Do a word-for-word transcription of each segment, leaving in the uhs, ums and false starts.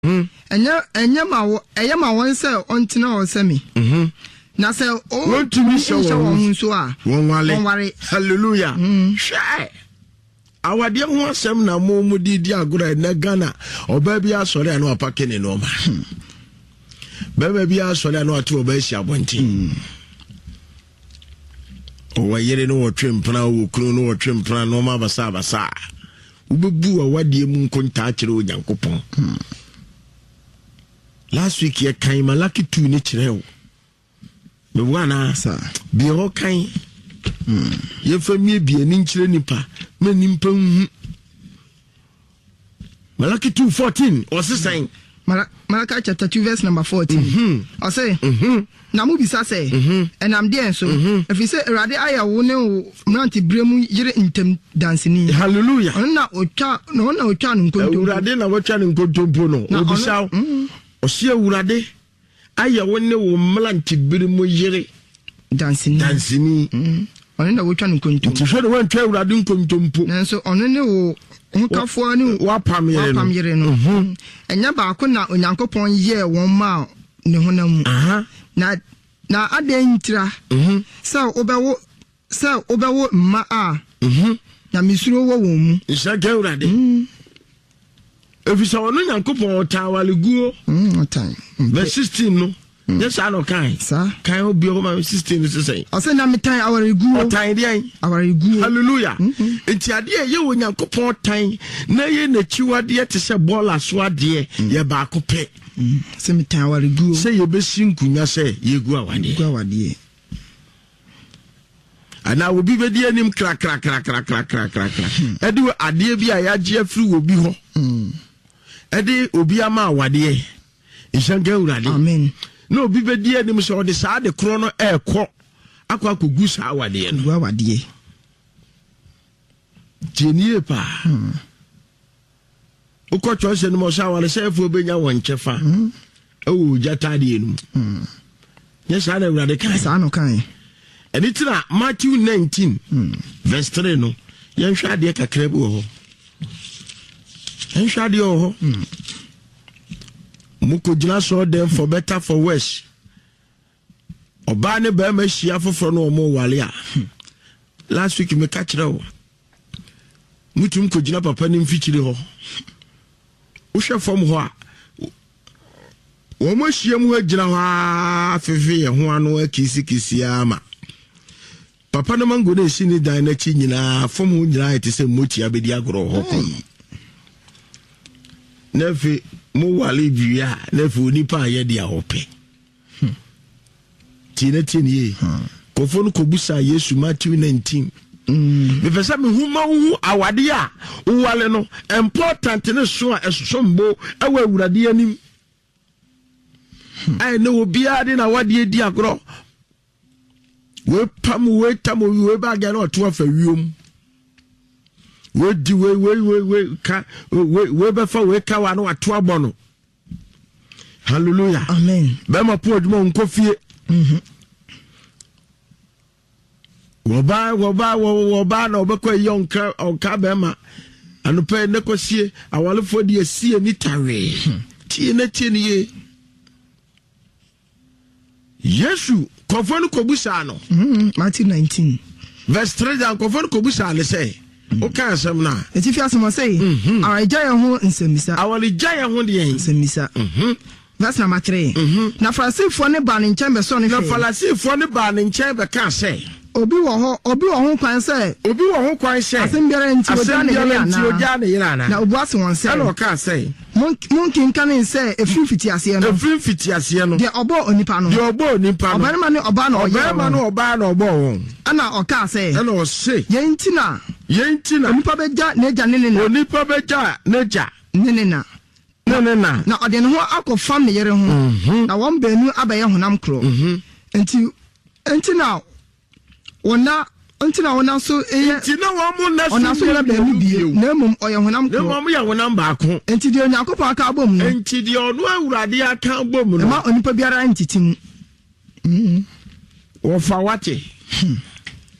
enya enya ma wo enya ma won se ontina o se me mhm na se o want to miss won so a won wale hallelujah hwe awade ho asem na mo mu di di agora na Ghana oba bi asore na opake ne no ma baba bi asore na oto oba esi abonti o wayere no wotwe mpra wo kunu no wotwe mpra no ma basa basa ubebu awade mu nkonta akire onyankopon last week ye kan malaki two ni kire wo me wana sa bi ho kan mm ye famie bi ani kire nipa me nimpa hu Malaki two fourteen or saying Malachi chapter two verse number fourteen. Mhm. I say mhm na mu bisa say and I'm there so if you say rade aya wo ne mranti bremu yire intem dancing hallelujah na otwa no na otwa no nkonto rade na watwa no nkonto no obisa o se urade aya wo ne wo mranti bremu yire dancing dancing ono na otwa no nkonto nti hwe de wan twa urade nkonto mpo na so ono ne wo nkafo ani wapam yire no wapam yire no enya ba ko na onyankopon ye won ma ne honam aha na na adentira mhm sa obewo sa obewo ma a mhm na misuro wo won mu isa gawrade mhm efisa wonu nyankopon tawaleguo mhm otan verse sixteen no yes I know kan sa kan obi o ma sixteen is say o say na metan awareguo otan dey awareguo hallelujah enti ade ye wo nyankopon tan na ye na chiwade te se bola so ade ye ba ko pe se metan awareguo se ye be sinkunya se ye gu awade gu awade ana obi be die nim kra kra kra kra kra kra kra ade ade bi a ya je afri obi ho ade obi ama awade isanga urade amen no bi be die nim so de saa de kro no ekọ akwa kogu saa awade no gu awade jenie pa uko chose no mo saa wale sefo benya won chefa o jata de enu yes ana urade kan saa no kan enitina Matthew nineteen verse three no yen hwa de kakra bi wo ho yen hwa de wo ho muko jina so dem for better for worse oba ne ba ma hia foforo no mo wale a last week me ka kire wo mutum ko jina papa ne mfikire ho wo hwe fom ho a wo mo hia mu agina ho afefe ye ho ano akisi kisi ama papa no mango ne si ni dan na chi nyina fom ho nyina ete se moti abedi agoro ho nefe mo wale bia nefe onipa ye dia hope tina tini ko fonu ko busa Yesu Matthew nineteen me pesa me huma hu awade a wale no important ne so a esombo awa awurade anim ai ne obi ade na wade di agoro we pam we tam we ba ga na to afa wiom we di we we we we ka we we be fa we ka wa no ato abono hallelujah amen be ma po aduma nkofie mhm wo ba wo ba wo ba na obekọ yonka onka be ma anupe ne kosie awalefo de asie ni tare tie na tie ni ye Yesu kofonu kobusa no mhm Matthew nineteen verse three dan kofonu kobusa le say o kan asem na eti fi asem say our jaya ho nsembisa our jaya ho de nsembisa mhm verse number three na Farisifo ne ba ne nchen be so ne na Farisifo ne ba ne nchen be kan say obi wo ho obi wo ho kwan say obi wo ho kwan say asem biara nti oja ne yira na oja ne yira na na obu ase won say na o kan say munkin kan say efiri fiti ase no efiri fiti ase no de obo onipa no de obo onipa no oba ne oba na oye oba na oba na obo won ana o kan say ana o say yenti na yenti na onipa beja neja ne ne na onipa beja neja ne ne na ne ne na na ode ne ho akofam ne yere ho na won baanu abaye honam kro enti enti na wona enti na wona so eye enti na wo mo na so ona so na baanu bie na mum oye honam kro na mum ya honam ba ko enti de onyakopo aka abom no enti de onu awurade aka abom no ma onipa biara entitim mhm wo fa wate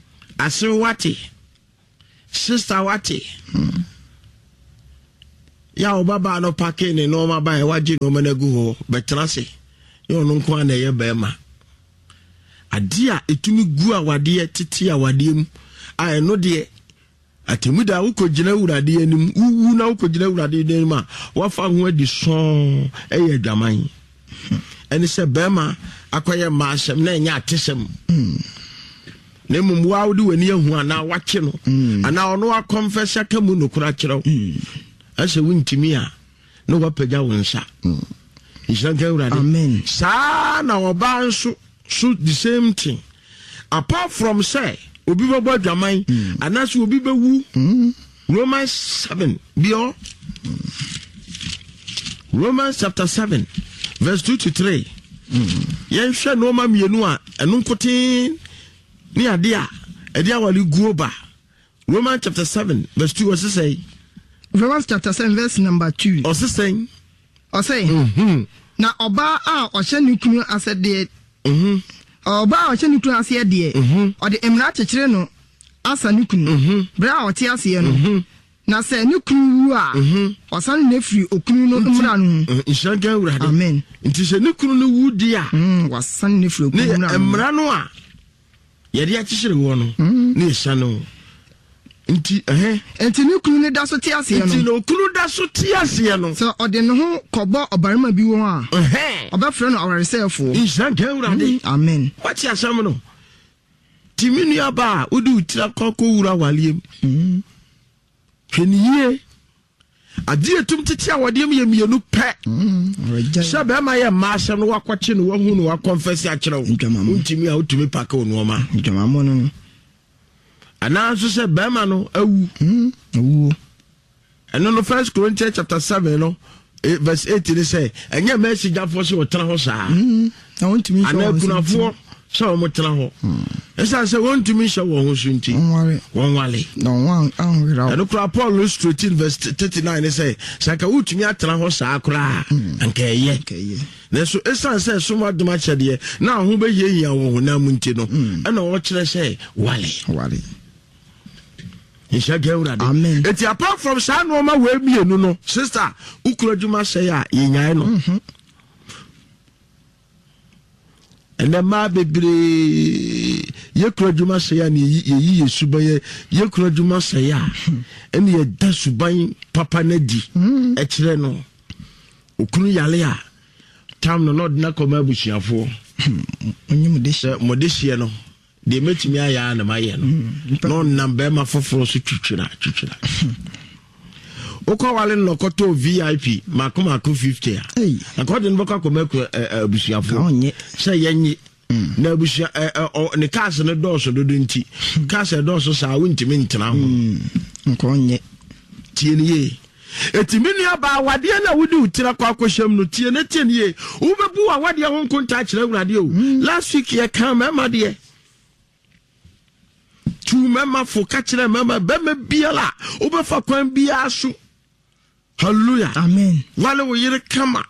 ase wate sister wate ya obaba no pake ne no ma ba e waje no ma na gu ho betena se yo no nko na ye ba ma ade a etumi gu awade tete awade mu a eno de atemuda ukogina urade anim uwu na ukogina urade anim a wafa ho adi son eye adwaman ene se ba ma akoye ma asem na enya atesem ne mumwa wudi wani ahu ana wache no ana ono a confess akamu no kura kiraw ase wuntimi a no wapaja wonsa inshanka urade amen sa na oba nso so the same thing apart from say obi bobo adwaman anaso obi bewu Romans seven bio Romans chapter seven verse two to three yen hwe no ma mienu a eno nkotin ni ade a ade awali guoba Romans chapter seven verse two was say Romans chapter seven verse number two o say o say mhm na oba a o hye ne kunu asede mhm oba a o hye ne kunu asede mhm o de emra chekere no asa ne kunu mhm bra o te ase no mhm na se ne kunu wu a mhm osan ne firi okunu no mra no inshanka urade amen nti se ne kunu no wu dia mhm wasan ne firi okunu no emra no a yede a chekere wo no ne hya no nti eh enti ne kunu ne da so te ase no nti no kunu da so te ase no so o de ne ho kobo obarima bi wo a eh obafre no owaresefo inshanka urade amen wati asam no timini aba udi utira kokko wura waliem mhm hweniye ade etum tete awodem ye mienu pe mhm sha be ma ye ma asem no wakwache no wahu no wakonfess a kire wo untimi a utumi paka ono ma ntwamamo no ana so se be ma no awu mhm awu eno no First Corinthians chapter seven no verse eight ni say enye message afo se wotena ho saa mhm na wontimi ana kunafo so mo tena ho esa se wontumi hye wo ho sunti won wale no wan anwira eno kra Paul thirteen verse thirty-nine say saka utumi atena ho saa kra anka ye keye na so esa se so madoma chede na ho be yehia wo ho na munti no ena wo kire say wale wale Isha Geurade. Amen. Eti apart from sa no ma we mienu no sister ukura djuma say a yenyan no. Mhm. Ene ma bebre ye kura djuma say a ni ye ye suban ye ye kura djuma say a ene ye da suban papa na di e kire no. Okunu yale a tam no lord na koma abusiafo. Onyim de hye mo de hye no. De metimi aya na maye no no number ma foforo so twitwira twitwira okọ wale no koto V I P makoma ko fifty a according to baka komako abusuafo onye se yenye na abusua ne cars ne dose dodo nti cars e dose sa wontimi ntena ho nko onye tie ne ye etimini aba wade na wudi utira kwa akohwam no tie ne tie ne ye ubebu wa wade ho nkonta kire urade o last week ye kan mama de tu mama fo ka kire mama be me biala obefa kwan bia so hallelujah amen wale wo yire kama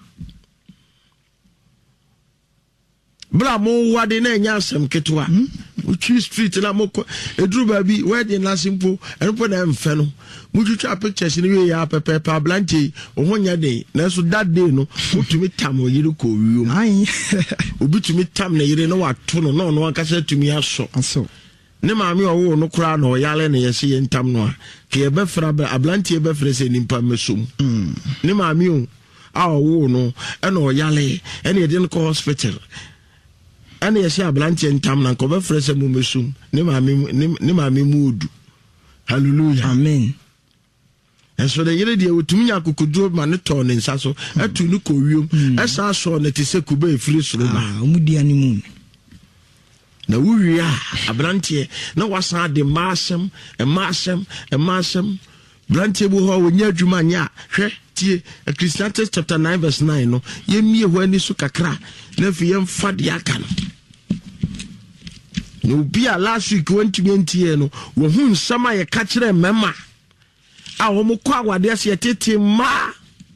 bra mo wade na nya asem ketwa uchi street na mo edru ba bi wede na simpo enpo na mfe no mutwitwa pictures ni we ya pepe pa blanche ohonya de na so that day no utumi tam o yire ko wiom ai obitumi tam na yire no wato no no no akasa tumi aso aso ne maami owo no kura no yale ne yesi yentam no a ke be fra be ablantie be fra se nimpa mesum mm ne maami o a owo no e no yale e ne de no hospital ene yesi ablantie ntam na ko be fra se mu mesum ne maami ne maami mudu hallelujah amen eso de yere de otumi yakukuduro ma ne to ne nsa so atu ne ko wiom esa so ne te se kuba efiri soro ma omudi animu na wuria abrantie na wasan de masem e masem e masem brantie bu ho wonya adwuma nya hwe tie Ecclesiastes chapter nine verse nine no yemie ho ani so kakra na fi yem fade aka no no bia last week twenty twenty no wo hu nsama ye ka kire mema a wo mo kwa awade ase tete ma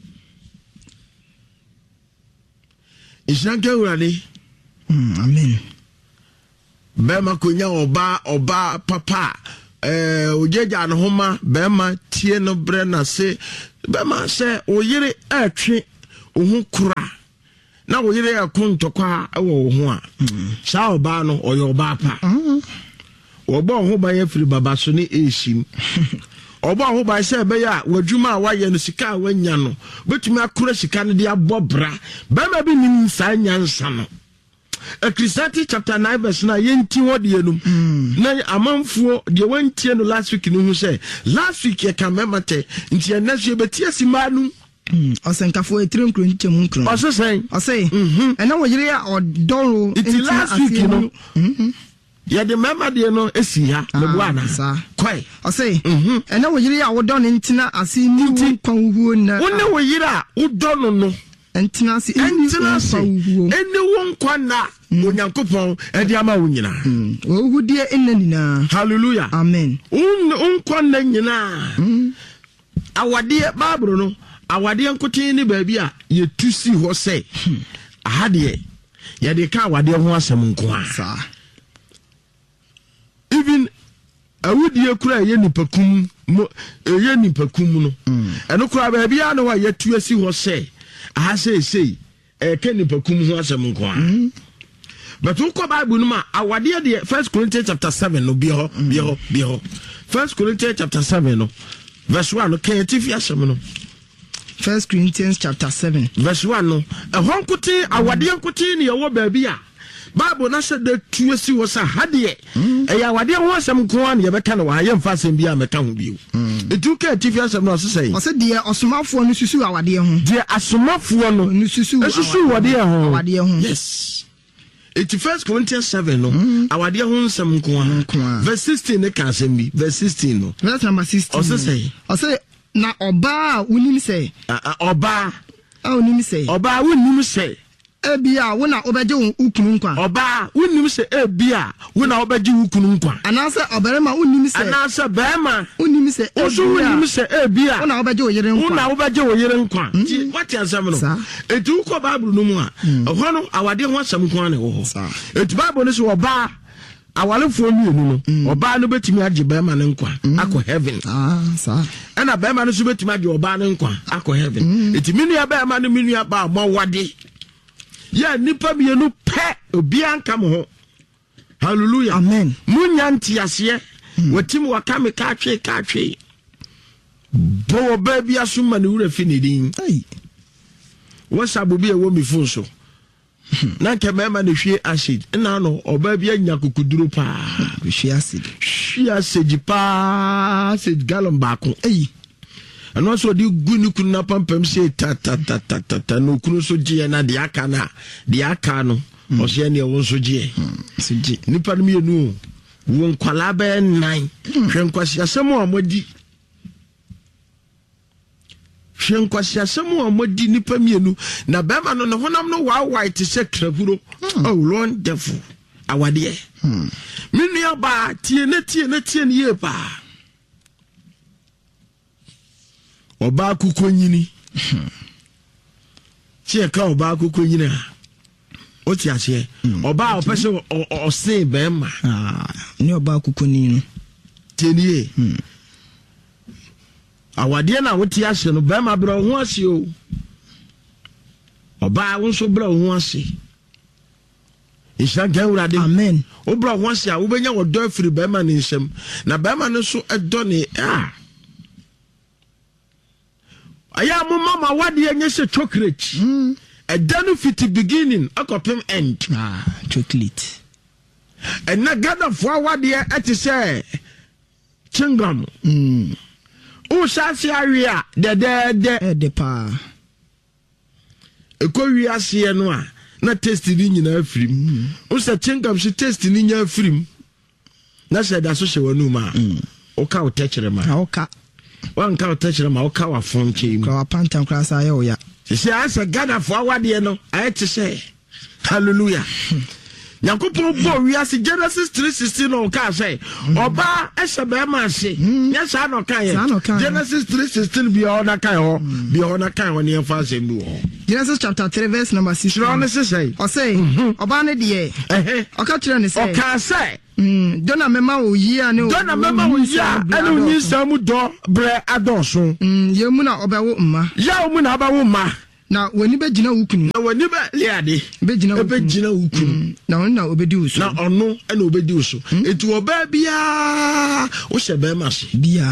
ishanke urade amen bema konya oba oba papa eh ojeja no homa bema tie no bre na se bema se oyire atwe ohu kura na oyire akontokwa ewo ho a sha oba no oyo oba pa obo ho ba ye firi baba so ne eshim obo ho ba se be ya wadwuma a waye no sika a wanya no betumi akura sika no de abobra bema bi nim sa nyansa no Ecclesiastes chapter nine verse nine yenti wodi enum na amanfo de wantie no last week no hu say last week e kan memate nti enaso betie simanu osenkafo etire nkro nchemu nkro oso sen osei ena wojire ya odoro nti last week no ya de mema de no esi ha me buana kwai osei ena wojire ya wodon ntina ase ni kwan huo na wonne wojire a wodon no entina si entina si ene won kwana onyankopon e di ama wo nyina ohudie enna nyina hallelujah amen un un kwana nyina awade babro no awade nkotin ni baabi a ye tusi ho se ahade ye de ka awade ho asem nko a sa even awudie kura ye nipakum ye nipakum no eno kura baabi a no wa ye tuasi ho se aha say say e ke nipakum ho asem nko a but who ko Bible no ma awade de First Corinthians chapter seven no bi ho bi ho bi ho First Corinthians chapter seven no verse one no ke tifi asem no First Corinthians chapter seven verse one no e honkote awade nkote ne ye wo baabi a Bible na se de tuasi wo sa hade e ya awade ho asem nko an ye beka na wa ye mfa asem bi a meka ho bi etu ke tifi asem no so say o se de osomafo no susu awade ho de asomafo no no susu susu awade ho awade ho yes. It's First Corinthians seven no awade ho nsem nko a verse sixteen ne kan sem bi verse sixteen no verse number sixteen o se say o se na oba unim say oba a unim say oba unim say ebia wo na obeje ukunu nkwa oba unim say ebia wo na obeje ukunu nkwa anase oberema unim say anase bema unim say oso unim say ebia wo na obeje oyere nkwa wo na obeje oyere nkwa what ansem no etu ko Bible no mu a ho no awade ho asem nkwa ne wo ho etu Bible no so oba awalefo mienu no oba no betimi age bema ne nkwa akọ heaven ah sa ana bema no so betimi age oba ne nkwa akọ heaven eti minu ya bema no minu ya ba mo wade ya nipa mienu pe obi anka mo ho hallelujah amen munya ntiase watim wakame ka twe ka twe bo ba bia so ma ne wura fi ne din ai wasabu bi e wo mi fun so na ke mema ne hwie acid na no oba bia nya kokuduro pa hwie acid hwie acid pa acid gallon ba ko ai ano so di gunu kunu na pampam se ta ta ta ta ta ta no kunu so je na de aka na de aka no o se ne won so je so je nipa no mienu won kwala ba nine hwenkwasi asemo amodi hwenkwasi asemo amodi nipa mienu na bema no ne honam no wa white se kraburo oh wonderful awade minu ya ba tie na tie na tie ne ye pa oba kuko nyini tie ka oba kuko nyini a o ti ase oba o pese o se be ma ah ni oba kuko nyini tenie awade na wo ti ase no be ma bro ho ase o oba wo so bro ho ase isha gawrade amen o bro ho ase a wo benya wo do afiri be ma ne nsem na be ma no so edo ne ah aya mo mama wade enye se chocolate mm. A danu fiti beginning akopem end ah chocolate and na gada for wade ati say chingam mm o sase area de de de de pa ekowi ase no a na taste ni nyina afrim o se chingam se taste ni nya afrim na se da so hye wanu ma o ka o techere ma o ka wan ka o techere ma o ka wa fonche mu ka pantam krasa ye o ya se asa gada for wade no I to say hallelujah Yankopon bo wiase Genesis three sixteen no ka say oba ese be ma se nya sa no kan ye Genesis three sixteen bi o na kan ho bi o na kan ho ne fa se mu ho Genesis chapter three verse number six no ne say o say oba ne de eh o ka kire ne say o ka say mm dona mema wo yia ne dona mema wo yia ene unyi samu do bre adonso mm ye mu na obawo mma ya mu na abawo mma na wani be gina wukunu na wani be liade be gina wukunu be gina wukunu na woni na obedi uso na ono ene obedi uso etu oba bia wo hye be ma se bia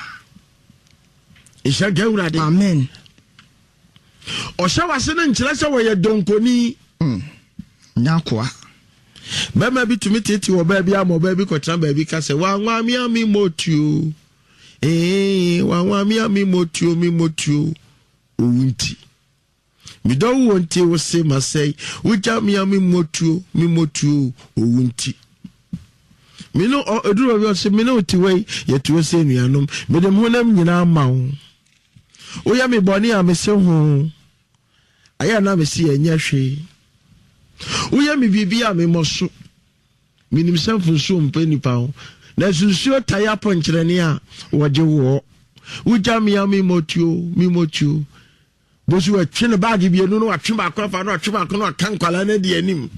isha gawrade amen o sha wase ne nkyere sɛ wo ye donkoni mm nyakwa bema bi tumi tete wo ba bia mo ba bi kwatra ba bi ka sɛ wa nwa mi ami motuo eh wa nwa mi ami motuo mi motuo owunti mi do wonti wo se masai wo ja mi ami motuo mi motuo owunti mi no eduro bi o se mi no ti wei ye tuo se nuanom me dem honam nyina ma wo o ya mi boni a me se ho aya na me se enya hwe o ya mi bibia me moso minim sanfu so mpa nipa ho na sunsuo taya ponkyerene a woje wo wo ja mi ami motuo mi motuo bosu atwe ne bag bi enu no atwe ba akwafa no atwe ba akwa no kan kwala na di anim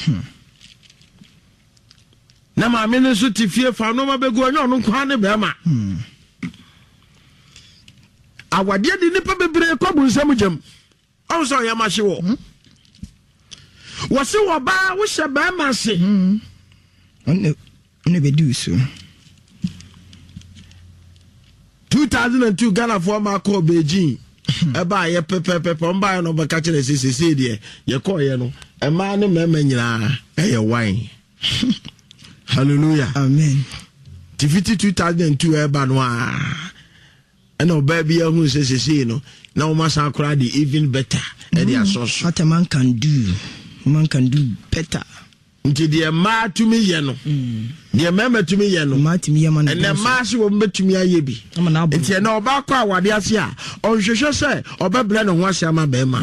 na ma me ne so tifie fa no ma begu onyo no kwa ne be ma awade di nipa bebre ko bu nsam jam o so ya ma hye wo wo se wo ba wo hye ba ma se on ne be do so two thousand two Ghana for ma ko Beijing eba ye pepe pepe mba no be ka kire sese se de ye ko ye no e ma ne mema nyina e ye wine hallelujah amen tifiti two thousand two eba no a and no baby who says say no now must cry the even better and the source what a man can do man can do better nti de ma to me ye no de mema to me ye no ma to me ye man and the mass wo betumi aye bi nti na oba kwa awade ase a onhwehwe se obebre no ho ase ama be ma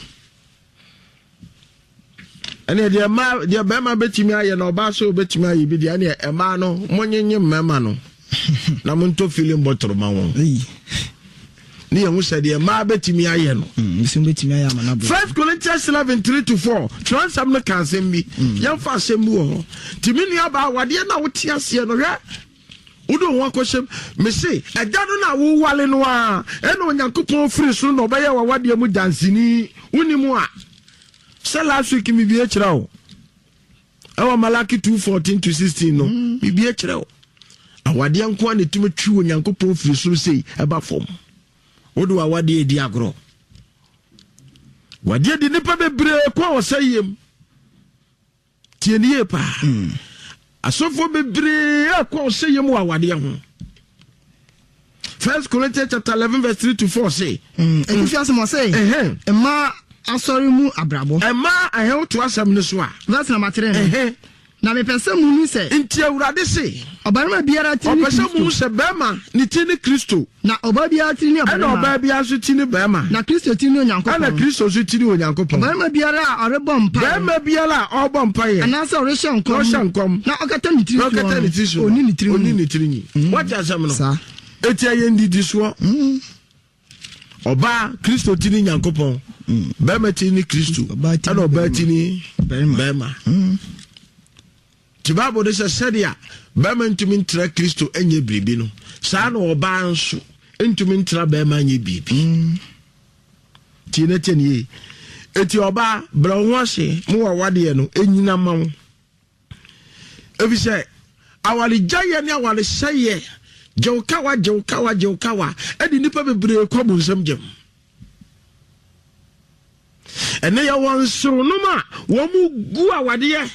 ene de ma de be ma betumi aye na oba so betumi aye bi de ene e ma no monyenye mema no na monto feeling botoro ma won ni ye musa de ma betimi aye no misi betimi aye ama na bo First Corinthians eleven three to four transam no kan sem bi yan fa sem bu ho timi nua ba wade na wote ase no hwe udo ho akosem me se eda no na wo wale no a e na onyankopon free so no be ye wa wade mu dansini woni mu a se last week mi bi e kira o e wa Malaki two fourteen to sixteen no mi bi e kira o awade anko an tumi twi onyankopon free so sei e ba fom wodo awade edi agro wade di nipa bebre kwa osayem tienie pa asofo bebre kwa osayem wa awade ho First Corinthians chapter eleven verse three to four say if you ask me say eh ma asori mu abrabo e ma ahe to asam ne so a verse number three eh na me pese mu nu se nti awurade se obarima biara tini Kristo o pese mu se bema ni tini Kristo na oba biara tini obarima na oba biara so tini bema na Kristo tini onyankopon na Kristo so tini onyankopon obarima biara a orebo mpa bema biara a obo mpa ye ana se oreshe nkom oreshe nkom na okata ni tiri okata ni tiri oni ni tiri oni ni tiri ni what asam no sa eti aye ndidi so oba Kristo tini nyankopon bema tini Kristo na oba tini bema Tibabu de se sedia bema ntumi ntra Kristo enye biribi no saa na oba nso ntumi ntra bema enye biribi ti na teni eti oba bra ho ase mo wa wade no enyina ma wo ebi se awale jaye ne awale seye jewkawa jewkawa jewkawa edi nipa bebre kwabu nsam gem ene ya won suru no ma wo mu gu awade ye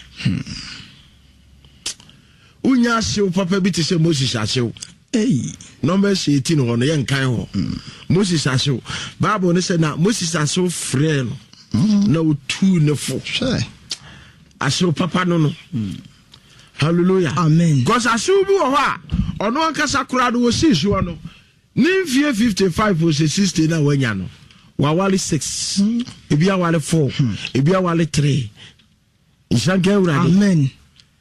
unya asew papa bi te se Moses asew eh number eighteen ho no ye nkan ho Moses asew Bible ne se na Moses asew frɛ no na otu ne fo sure asew papa no no hallelujah amen because asew bi wo ho a ono ankasa kora do wo sisu no ni mfie fifty-five or sixty na wanya no wa wale six ebi awale four ebi awale three ishanke urade amen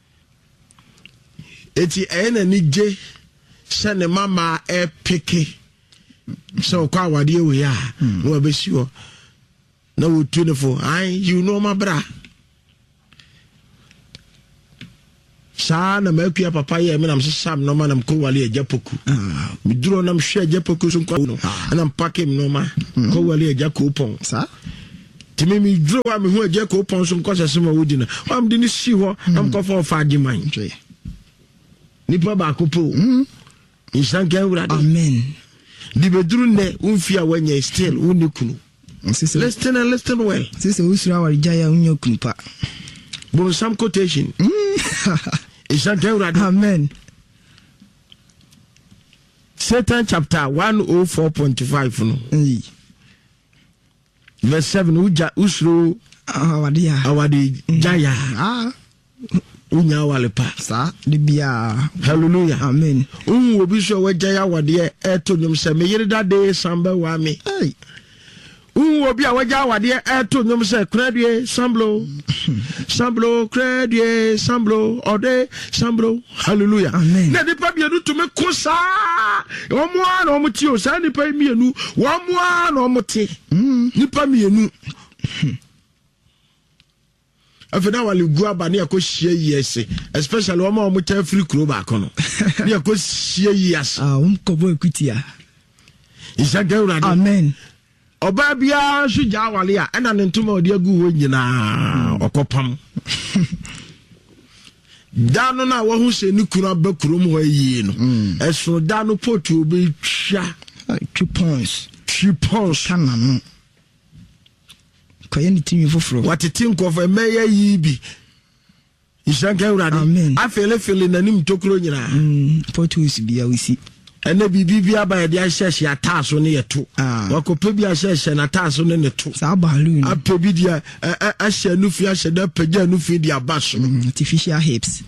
eti ena ni je se ne mama e peke so kwa wade we ya no abesi ho na wo tu ne fo ai you know my bra Sa na makuya papa ye me nam sesam no ma nam ko wale agya poku. Me duro nam hwe agya poku so kwa no. Na mpake me no ma ko wale agya ko pon. Sa timi mi duro wa me hu agya ko pon so kwa sese ma wodi na. Wa me de ni si ho nam ko fa fa agiman. Nipa ba ko po. Insan kan wura. Amen. Di be duro ne unfia wanya still unikunu. Listen and listen well. Sister usura wa jaya unyo kunpa. Bon some quotation. Amen. Satan chapter one oh four point five no. Verse seven uja usro awadia awadi jaya. Ah. Unya wale pa. Sa de bia. Hallelujah. Amen. Un obi so we jaya wade e to nyum se me yire da de samba wa me. Hey. Un obi a waja wade e to nyum se kradie samblo. Samblo kradie samblo ode samblo. Hallelujah. Amen. Na nipa bia nu to me kosa. Omo an omo ti o sa nipa mienu. Omo an omo ti. Nipa mienu. Afena wale gua ba ne akohie yese especially o ma o muta free kro ba kono ne akohie yese ah um kobo ekutia isa gawra. Amen. Oba bia so ja wale a ena ne ntoma odi agu ho nyina okopam dano na wo hu se ni kura ba krom ho yi no eso dano potu obi twa two points two points kana no koye ni timi foforo watete nkofo emeya yi bi ishanka urade afele fele nanim tokro nyina mm portus bia wisi ene bibi bia ba de ahyehyɛ ataso ne yeto wakope bi ahyehyɛ na ataso ne ne to sa balu apebi dia ahye nufi ahye da pagya nufi dia baso artificial hips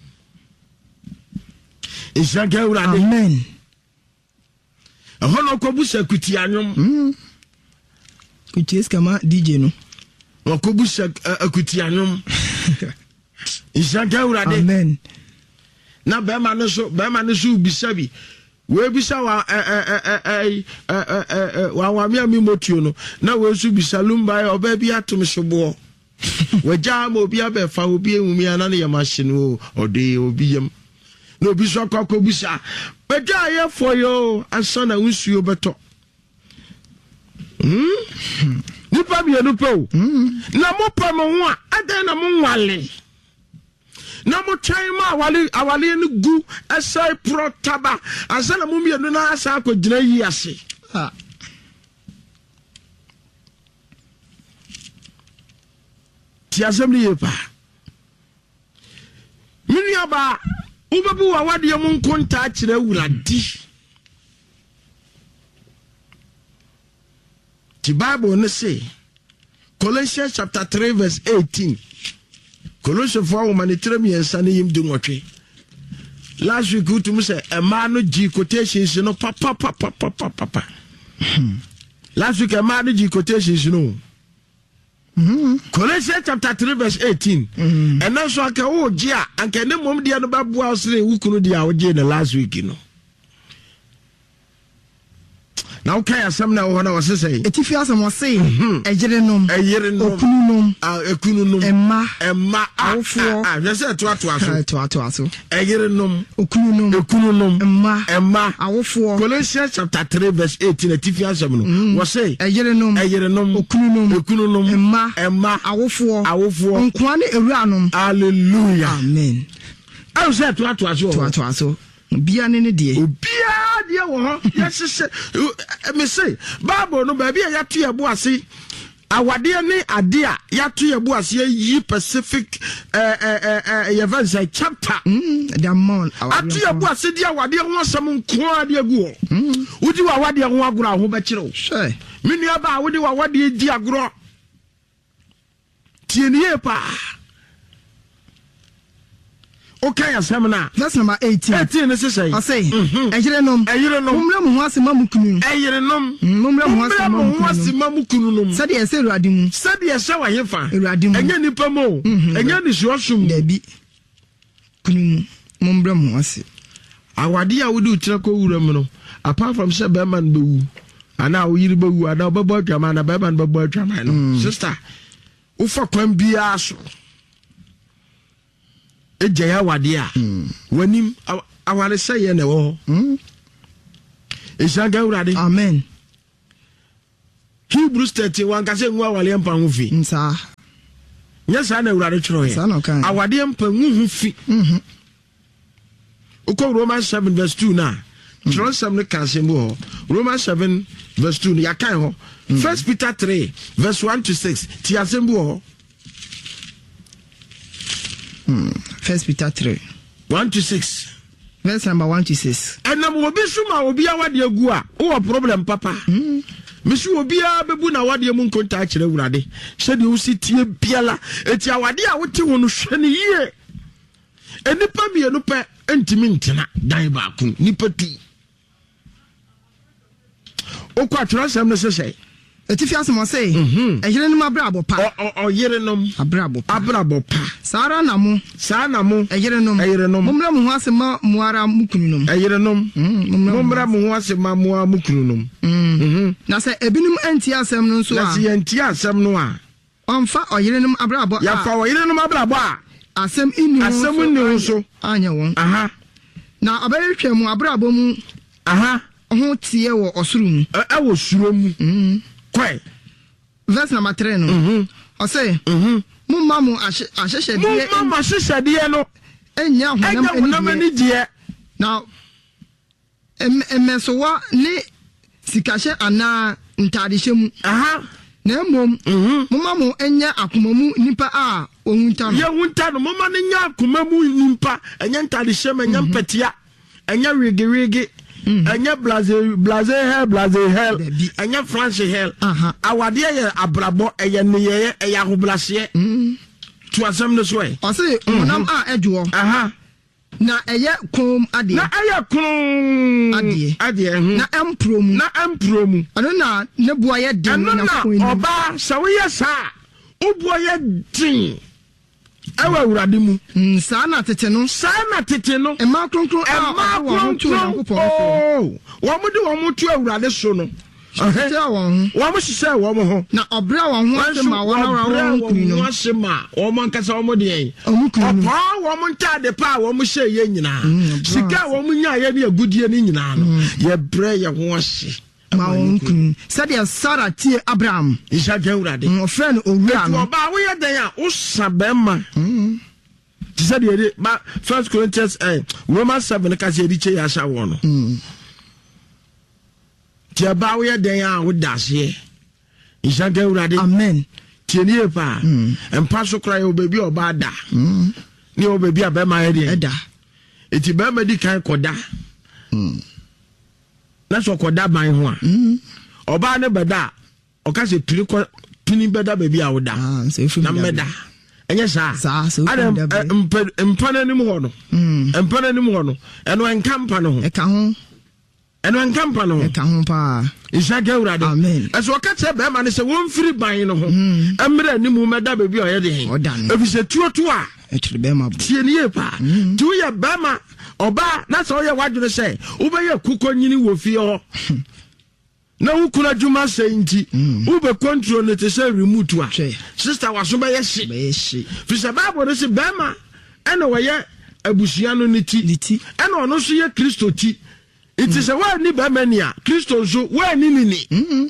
ishanka urade. Amen. Ahono kobusa kuti anyom mm kuties kama D J no wakobusa akuti anyom ishanka urade. Amen. Na be ma no so be ma no so bisa bi we bisa wa eh eh eh eh wa wa mi ami motuo no na we so bisa lumba oba bi atom sobo waja ma obi abefa obi enwumi ana ne yamahye no ode obi yam na obi so akọ bisa waja ye for yo asana unsuo beto hmm nipa bi enu pe o na mo pa mo ho a adan na mo nwale na mo chaima awale awale ni gu asai protaba asana mo mienu na asa akogina yi ase ha ti asem ye pa mini aba ubebu awade mo nkonta akire wuradi the Bible ne say Colossians chapter three verse eighteen. Colossians four woman itremi ensane yim du nwotwe. Last week utum say a man no G quotations no papa papa papa papa. Last week a man no G quotations no. Mhm. Colossians chapter three verse eighteen. And now so aka o G a anka ne mom dia no babu asre wukunu dia o G na last week no. Now okay asem na wo na wo say etifi asem wo say ejerenom eyerenom okununum ah ekununum emma emma awofo ah je say to ato aso to ato aso eyerenom okununum ekununum emma emma awofo. Colossians chapter three verse eighteen etifi asem no wo say eyerenom eyerenom okununum ekununum emma emma awofo awofo nkoa ne ewuanom. Hallelujah. Amen. I say to ato aso to ato aso bia ne ne de bia de wo ho yes me say Bible no ba bia ya to yebo ase awade ne ade a ya to yebo ase yi Pacific eh eh eh events chapter mm the amount ato yebo ase dia awade ho asem nko ade agu ho wudi wa awade ho agoro ho be kire wo sure menu aba wudi wa awade di agoro tienie pa. Okay, asemna. That's number eighteen. eighteen is say. I say. Eyerenom. Eyerenom. Mumre mu asema mu kunu. Eyerenom. Mumre mu asema mu kunu. Sade ese Awurade mu. Sade ese wa hefa. Awurade mu. Enye nipa mo. Enye ni suosum. Dabi. Kunu mumre mu ase. Awade a wodi utira ko wuram no. Apart from say be man bewu. Ana wo yiri bewu ana obebo adwama na be man bebo adwama no. Sister, ufa kwan bia so. ejaya wade a wanim awale sey na wo ho Ishanga urade amen Hebrews thirty-one kase nwa awale mpa ho fi nsa nya sa na urade twero ye awade mpa hu fi mhm uko Romans seven verse two na twero seven kase mo Romans seven verse two ya kan ho First Peter three verse one to six ti asembu ho First Peter three one to six verse number one to six. And na mo bi suma obi awade agu a wo problem papa. Mm. Misu obi a bebu na wade mu nkonta a kire wurade. Hye de wo sitie biala eti awade a wote wo no hwe ne yie. Enipa mienu pe entimi ntena dan ba kun nipa tu. Okwa transem no sese. Etifi asemo say ehire no abrabo pa o yere nom abrabo pa abrabo pa sara na mo sa na mo ehire nom ehire nom mumra mu ho asema muara mukunu nom ehire nom mumra mu ho asema muara mukunu nom mhm na say ebinum anti asem no so a na say anti asem no a onfa oyire nom abrabo ya fa oyire nom abrabo a asem inni asem inni so anya won aha na abayehwe mu abrabo mu aha ho tie wo osuru mu e wo suro mu mhm Kwe. Verse number three no. Mhm. O say, mhm. Mu mamu ahyehyede. Mu mamu ahyehyede no. Enya honam ani die. Now em emesowa ne sikahye ana ntadehye mu. Aha. Na mom, mhm. Mu mamu enya akomamu nipa a ohunta no. Ye hunta no mu ma ne nya akomamu nipa, enya ntadehye ma enya mpatia. Enya wigi wigi. Anya blaze blaze hell blaze hell anya France hell awade ye abrabo eye ne ye eye ahoblase to asem no so e o say onam a edwo aha na eye kom ade na eye kom ade ade na empromu na empromu ano na ne bua ye den na koini oba sawe ye sa ubua ye din awa urade mu nsa na tete no sa na tete no e ma kronkron e ma kronkron oh wo mu de wo mu tu urade so no eh won wo mu hihye wo mu ho na obra wo ho asema wo na wo kunu no asema wo mu nkasa wo mu de yen opa wo mu ntade pa wo mu hye ye nyina sika wo mu nya ye ne agudie ne nyina no ye bre ye ho ahye ma onkun said ya Sarah tie Abraham isha gawrade o friend owura no ba wo ye den a wo sabema mm ti said ye ba First Corinthians eh Romans seven ka se di che ya sha wo no mm ti ba wo ye den a wo dase isha gawrade amen ti ni e pa empa so kra yo baby oba da mm ni o baby abema ye den eda eti ba ma di kan koda mm na so koda ban ho a oba ne beda o ka se tiri ko tuni beda baby a woda ah so ifu na meda enye sa sa so empana ni mu ho no empana ni mu ho no eno enkampa no ho e ka ho eno enkampa no ho e ka ho pa ishaga urade amen eso ka che be ma ne se won firi ban no ho emre ni mu meda baby o ye de efi se tuotu a e chiri be ma tie ni e pa tu ye be ma oba na so ye wadwene se ubeye kukonyini wo fie ho na wukuna juma se nti ube control ne te se remote a sister waso be ye hye be hye fi se bible no se bema ene wo ye abusua no ni ti ene ono so ye Kristo ti it is a wa ni bema ni a Kristo so wa ni ni ni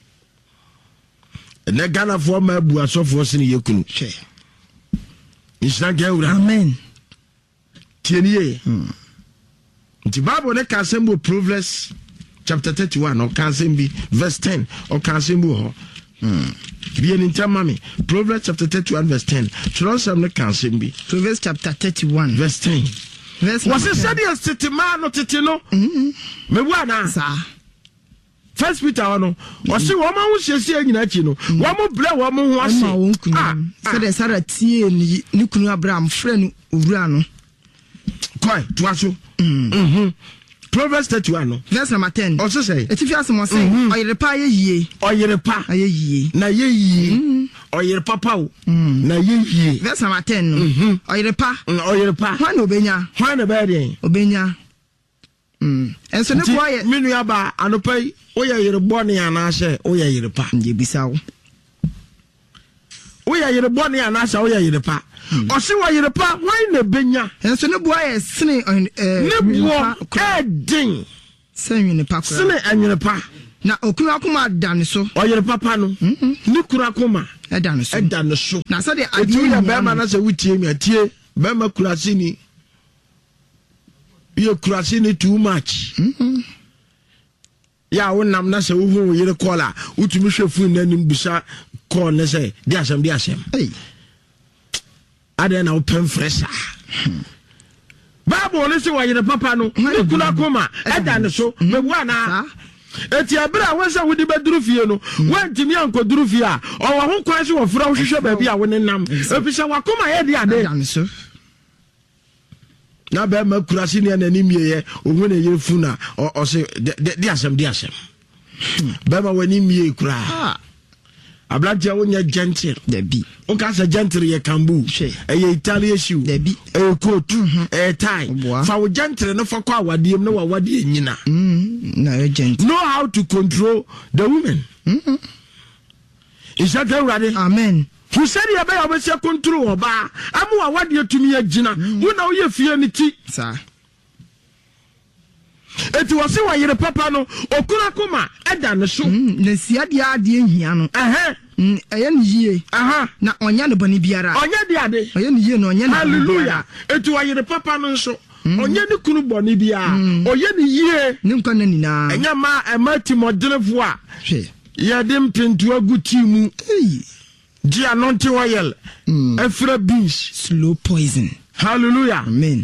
ene Ghana fo ma abu asofo se ne yekunu hye ishaga ura amen tieniye the Bible ne can sembo Proverbs chapter thirty-one or can sembi verse ten or can sembo ho hmm bien intamami Proverbs chapter thirty-one verse ten Tronsam ne can sembi Proverbs chapter thirty-one verse ten verse was it said yes tete ma no tete no mhm me wa na sa First Peter no was it wo ma wo hyesie anyina chi no wo mo bre wo mo ho ase ah said Sarah tie ni ni kunu Abraham friend owura no Koi, tuaso. Mhm. Proverbs thirty-one no. Verse number ten. Also say. Etifi asemo say, oyerepa ye yie. Oyerepa. Aye yie. Na ye yie. Oyerepa pa o. Na ye yie. Verse number ten no. Oyerepa. Oyerepa. Hwan no obenya? Hwan na be dey? Obenya. Mm. Enso ne kwa ye. Minu aba anopai, o ye yerebo ne ana hye, o ye yerepa. Nje bisa wo. we are bɔne anasa we are pa ɔse wa yere pa wan na benya enso ne boa yɛ sene ne boa ɛden sene pa kora sene anwene pa na okunu akoma dane so ɔyere papa no ne kura akoma ɛdane so ɛdane so na sɛ de ade yɛ bɛma na sɛ wotie mi atie bɛma kurase ni yɛ kurase ni too much ya wonam na sɛ wohu wo yere kɔla wotumi hwɛ fun na nim bisa kɔ ne sɛ di asɛm di asɛm ade na open fresher Bible ne sɛ wa yere papa no ne kura akoma ɛdane so mewa na eti abira wonsa wodi beduru fie no wantimi ankoduru fie a owo ho kwan se wo fra wo hwehwe baabi a woni nam efisa wakoma ye de ade na ba ma kurasi ne anani mieye ohun ne yere funa o se de asem de asem ba ma wani miye kura ablantia wonya gentle dabi o ka sa gentle ye kambu e ye Italian shoe dabi e coat e tie fa wo gentle no fa kwa awade na wa wade nyina na ye gentle know how to control the women mhm is that ready amen who said you be able to control oba amu awade atumi agina wo na wo ye fie ni ti sa eti wose wa yere papa no okura koma eda ne so na siade ade hia no eh eh ne yie aha na onya ne bani biara onya de ade onya ne yie no onya ne hallelujah eti wa yere papa no so onya ne kunu boni bia oye ne yie ne nkwa na nina enya ma emati modelefo a hwe ye de mpintu aguti mu eh di anointing oil efra beans slow poison hallelujah amen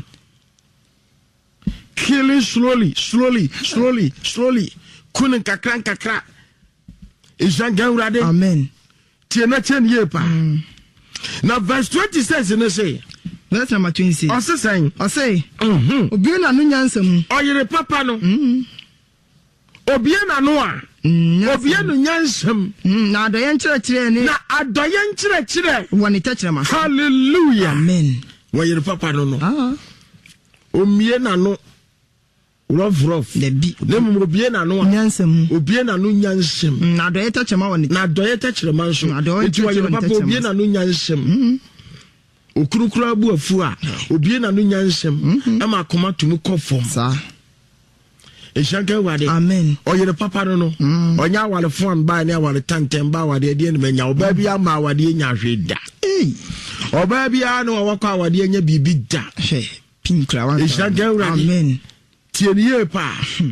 killing slowly slowly slowly slowly kunin kakran kakra isangan urade amen tiena chen yepa na verse twenty says in say verse number twenty o se sen o say mhm obi na no nyansam oyere papa no mhm obi na no a obi no nyansam na adoye nkyerɛkyerɛ ne na adoye nkyerɛkyerɛ woni tɛkyerɛma hallelujah amen oyere papa no no ah omie na no rough rough dabi na mu obie na no nyansam obie na no nyansam na adoye tɛkyerɛma woni na adoye tɛkyerɛma nso enti oyere papa obie na no nyansam okurukura bu afu a obie na no nyansam ama akoma tumu kɔfom sa eshanka wade amen oyere papa no no onya wale fon ba ne wale tantem ba wade de ne menya oba bia ma wade nya hweda eh oba bia no wakwa wade nya bibi da hwe pinkra wan eshanka wade amen tieniye pa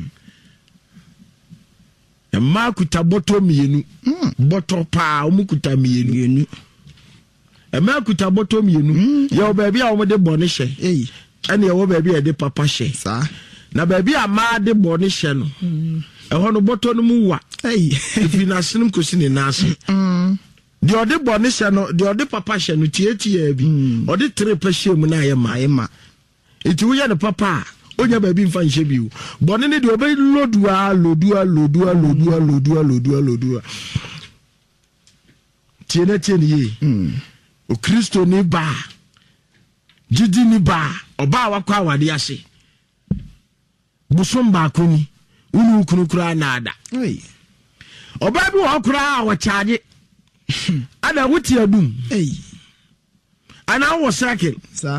e ma kuta boto mienu boto pa omukuta mienu mienu e ma kuta boto mienu ye oba bia o de bone hye eh ene ye oba bia de papa hye sa na baby ama de bone hye no e ho no boto no mu wa eh ifi na sinum kosi ne nase mm de ode bone hye no de ode papa hye no tietie bi ode tre pa hye mu na ye ma ye ma iti wo ye ne papa onya baby mfa nhye bi bone ne de obe lodua lodua lodua lodua lodua lodua lodua tiene tiene ye mm o Kristo ni ba jidi ni ba oba wakwa awade ase busum ba kuni unu kunukura nada eh oba bi wo kura wo charge ada wuti adum eh ana wo cycle sa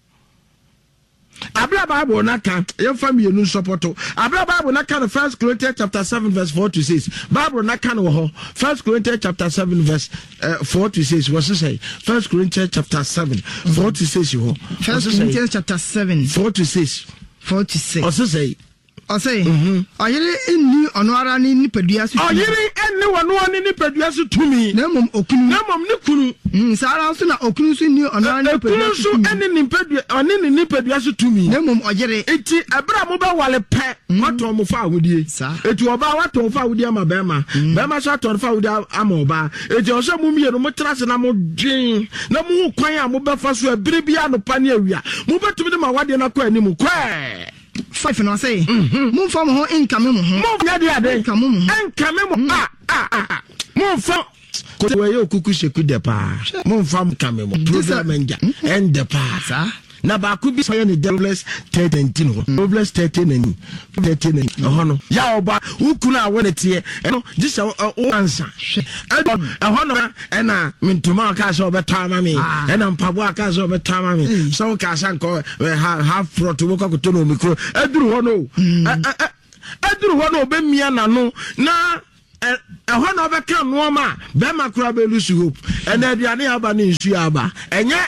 abra bible na kan ye family nu supporto abra bible na kan First Corinthians chapter seven verse four to six bible na kan wo ho First Corinthians chapter seven verse uh, four to six what say First Corinthians chapter seven four to six ho First Corinthians chapter seven four to six four to six o say o say oyere enni ono ara ni nipadua su oyere enni wono oni nipadua su tumi na mom okunu na mom ne kunu mm sara so na okunu su ni ono ara ni nipadua su enni nipadua oni ni nipadua su tumi na mom oyere enti abra mo ba wale pe wato mo fa awudie enti oba wato fa awudie ama bema bema so ato fa awudie ama oba enti o se mo mie no mo trase na mo dwen na mo kwan a mo ba fa so abire bia no pa ne awia mo betumi de ma wade na kwa ani mo kwa five no say mo fa mo ho income mo ho mo nya de ade income mo income mo ah ah mo fa ko we yo kuku sheku de pa mo fa income mo program nja end de pa sa na ba ku bi so ye ne Proverbs thirty nineteen ho Proverbs thirty nineteen thirty nineteen ho no ya oba ukuna a wone tie eno gisa o ansa ho no ena mentuma ka so obetama me ena mpabo aka so obetama me so ka san ko half front wo ka to no mikro eduru ho no eduru ho no obemia na no na ehɔ na obeka no ma be makura be lose hope ena aduane aba ne nsu aba enye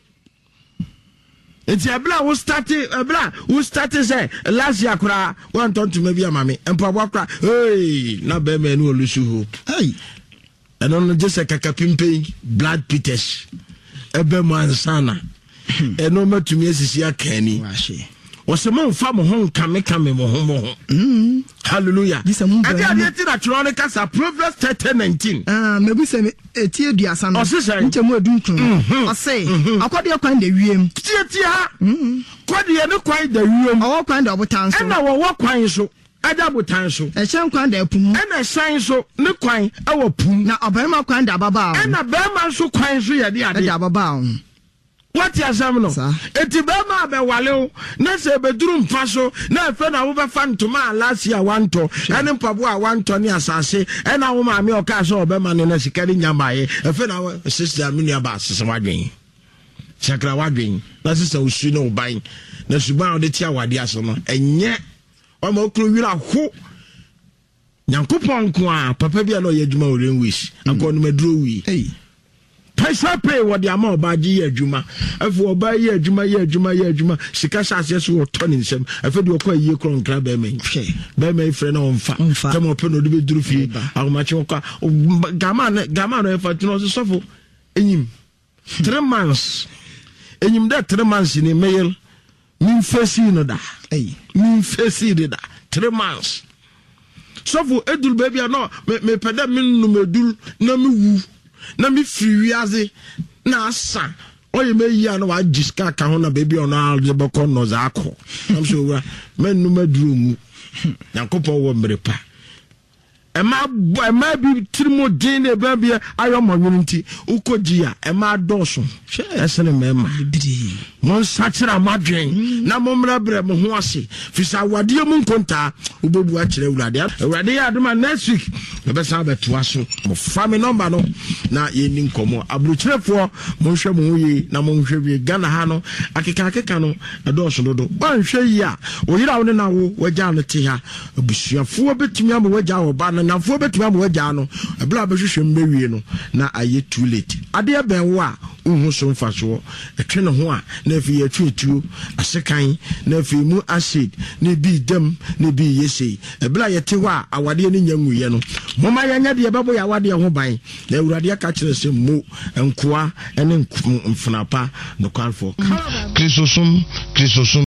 enti abla wo start abla wo start say last year kura one ton to maybe amame empabo kura hey na be me no lose hope hey eno no just a kakapimpe blood peters ebe mansana eno matumi asisi akani wasema mfa mo ho nkame kame mo ho mo ho mm hallelujah ade ade ti na tro ne kasa Proverbs thirty nineteen ah mebu se etie duasa no nchemu edunkun ose akode kwan da wiem tie tie ha kode ne kwan da wiem awo kwan da obotan so na wo kwan so ada botan so e chen kwan da pum e na san so ne kwan e wo pum na obema kwan da baba e na bema so kwan so ye de ade da baba what ya zamno eti bema be wale na se beduru mfa so na efe na wo be fa ntoma last year wanto ene mpabo a wanto ne asase e na wo ma me o ka so obema ne na sikari nyamaye efe na sister me nua ba sese wadwen sakra wadwen na sister usu no ban na suban o de tia wade aso no enye o ma okru wira ho nyankopon ko a papa bia no ye adwuma o renwish akonu maduro wi hey pesa pay what the amount ba ji adwuma afo oba ye adwuma ye adwuma ye adwuma sika sase so toni nsem afa de okwa ye kron kra ba me hwe ba me frɛ na onfa temo pe no de be duru fie agomachi okwa gama na gama no efa tuno so sofo enyim three months enyim da three months ni mail min fesi no da eh min fesi de da three months sofo edul baby no me me peda min no medul na me wu na mi free wiaze na asa oye me yi na wa jiska ka ho na baby ono alje boko no za akọ am so wa menu maduru mu yankopon wo mrepa ema ema bi tirimo din ne ba bi ayo monwun nti ukoji a ema doso esene mema mon sachira madwen na momra bre mo ho ase fisa wade mu nkonta ubebu a kire urade urade ya aduma next week e be sa beto aso mo fa me number no na ye ni nkomo abruchirefo mo hwe mo yi na mo hwe bi Ghana ha no akeka akeka no doso dodo ba hwe yi a oyira wo ne na wo waja no te ha abusuafo betumi am waja wo ba na fo betumi am waja no ebla be hwehwe mbewie no na aye too late ade ben wo a uhu so mfa so etwe ne ho a na fi etwe etuo asekan na fi mu acid na bi dam na bi yesi ebla yete ho a awade ne nyanwuye no moma yanya de bebo ya awade ho ban na awurade aka kire se mo enkoa ene mfunapa no kwalfo krisosum krisosum